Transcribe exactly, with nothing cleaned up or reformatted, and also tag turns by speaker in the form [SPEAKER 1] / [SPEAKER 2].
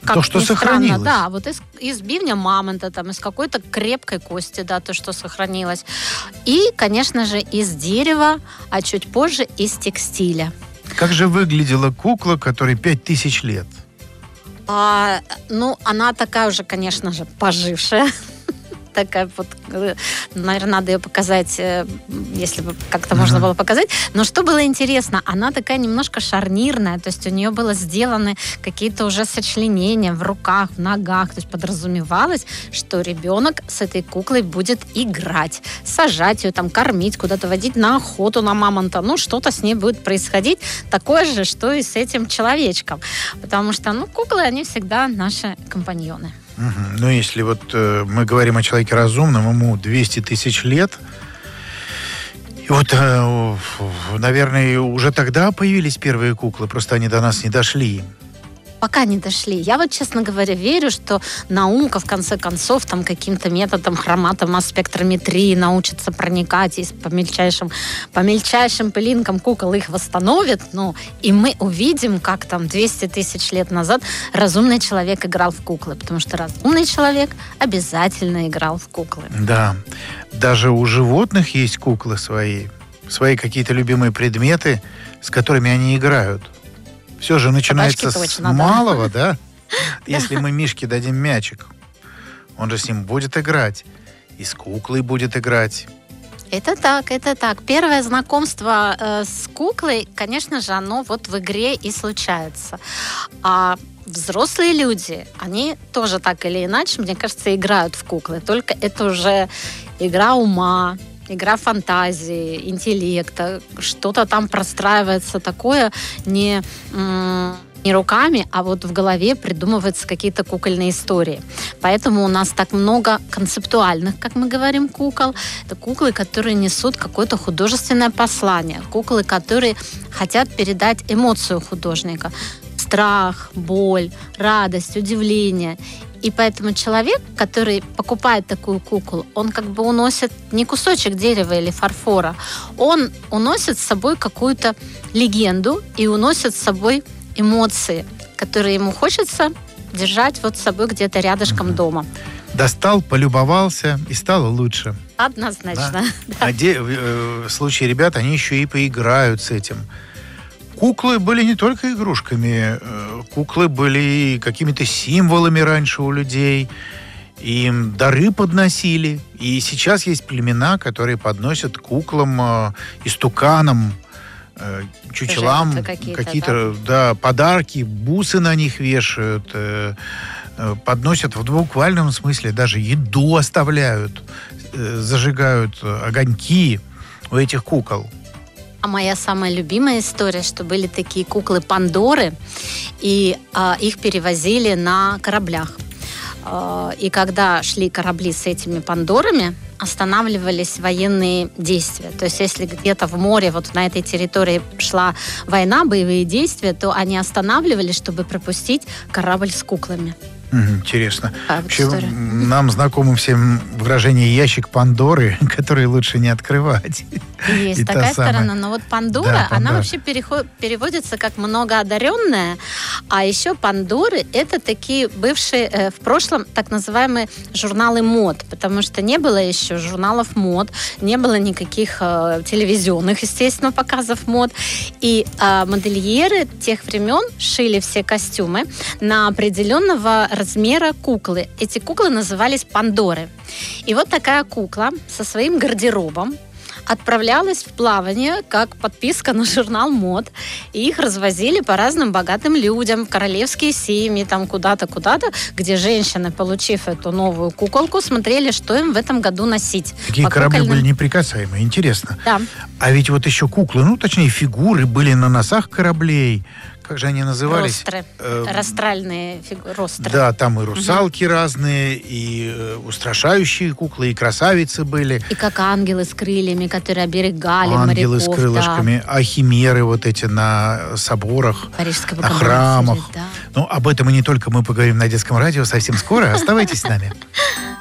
[SPEAKER 1] как
[SPEAKER 2] то, что
[SPEAKER 1] ни
[SPEAKER 2] сохранилось.
[SPEAKER 1] Странно, да, вот из, из бивня мамонта, там, из какой-то крепкой кости, да, то, что сохранилось. И, конечно же, из дерева, а чуть позже из текстиля.
[SPEAKER 2] Как же выглядела кукла, которой пять тысяч лет?
[SPEAKER 1] А, ну, она такая уже, конечно же, пожившая. Такая вот, наверное, надо ее показать, если бы как-то uh-huh. можно было показать. Но что было интересно, она такая немножко шарнирная, то есть у нее было сделаны какие-то уже сочленения в руках, в ногах, то есть подразумевалось, что ребенок с этой куклой будет играть, сажать ее, там, кормить, куда-то водить на охоту на мамонта, ну, что-то с ней будет происходить, такое же, что и с этим человечком, потому что, ну, куклы, они всегда наши компаньоны.
[SPEAKER 2] Угу. Ну, если вот э, мы говорим о человеке разумном, ему двести тысяч лет, и вот, э, наверное, уже тогда появились первые куклы, просто они до нас не дошли.
[SPEAKER 1] Пока не дошли. Я вот, честно говоря, верю, что наука, в конце концов, там, каким-то методом хроматомасс-спектрометрии научится проникать и по мельчайшим, по мельчайшим пылинкам кукол их восстановит, ну, и мы увидим, как там двести тысяч лет назад разумный человек играл в куклы, потому что разумный человек обязательно играл в куклы.
[SPEAKER 2] Да. Даже у животных есть куклы свои, свои какие-то любимые предметы, с которыми они играют. Все же начинается с точно, малого, да? да? Если мы Мишке дадим мячик, он же с ним будет играть. И с куклой будет играть.
[SPEAKER 1] Это так, это так. Первое знакомство э, с куклой, конечно же, оно вот в игре и случается. А взрослые люди, они тоже так или иначе, мне кажется, играют в куклы. Только это уже игра ума, игра фантазии, интеллекта, что-то там простраивается такое не, не руками, а вот в голове придумываются какие-то кукольные истории. Поэтому у нас так много концептуальных, как мы говорим, кукол. Это куклы, которые несут какое-то художественное послание, куклы, которые хотят передать эмоцию художника. Страх, боль, радость, удивление. И поэтому человек, который покупает такую куклу, он как бы уносит не кусочек дерева или фарфора, он уносит с собой какую-то легенду и уносит с собой эмоции, которые ему хочется держать вот с собой где-то рядышком mm-hmm. дома.
[SPEAKER 2] Достал, полюбовался, и стало лучше.
[SPEAKER 1] Однозначно.
[SPEAKER 2] Да?
[SPEAKER 1] Да.
[SPEAKER 2] А де, в, в случае ребят, они еще и поиграют с этим. Куклы были не только игрушками, куклы были какими-то символами раньше у людей, им дары подносили. И сейчас есть племена, которые подносят куклам, истуканам, чучелам какие-то, какие-то да? Да, подарки, бусы на них вешают, подносят в буквальном смысле, даже еду оставляют, зажигают огоньки у этих кукол.
[SPEAKER 1] А моя самая любимая история, что были такие куклы Пандоры, и а, их перевозили на кораблях. А, и когда шли корабли с этими Пандорами, останавливались военные действия. То есть если где-то в море, вот на этой территории шла война, боевые действия, то они останавливались, чтобы пропустить корабль с куклами.
[SPEAKER 2] Интересно. А, вообще, нам знакомо всем выражение «ящик Пандоры», который лучше не открывать.
[SPEAKER 1] Есть
[SPEAKER 2] И
[SPEAKER 1] такая
[SPEAKER 2] самая...
[SPEAKER 1] сторона. Но вот Пандора, да, она вообще переход... переводится как «многоодаренная». А еще Пандоры — это такие бывшие э, в прошлом так называемые журналы мод. Потому что не было еще журналов мод, не было никаких э, телевизионных, естественно, показов мод. И э, модельеры тех времен шили все костюмы на определенного размера куклы. Эти куклы назывались Пандоры. И вот такая кукла со своим гардеробом отправлялась в плавание, как подписка на журнал мод, и их развозили по разным богатым людям, в королевские семьи, там куда-то, куда-то, где женщины, получив эту новую куколку, смотрели, что им в этом году носить.
[SPEAKER 2] Такие корабли кукольным... были неприкасаемые, интересно.
[SPEAKER 1] Да.
[SPEAKER 2] А ведь вот еще куклы, ну, точнее, фигуры были на носах кораблей. Как же они назывались?
[SPEAKER 1] Ростры. Э, Растральные фигуры. Ростры.
[SPEAKER 2] Да, там и русалки угу. разные, и э, устрашающие куклы, и красавицы были.
[SPEAKER 1] И как ангелы с крыльями, которые оберегали
[SPEAKER 2] ангелы
[SPEAKER 1] моряков.
[SPEAKER 2] Ангелы с крылышками, да. А химеры вот эти на соборах,
[SPEAKER 1] Парижской
[SPEAKER 2] на храмах.
[SPEAKER 1] Да.
[SPEAKER 2] Ну, об этом и не только мы поговорим на детском радио совсем скоро. Оставайтесь с нами.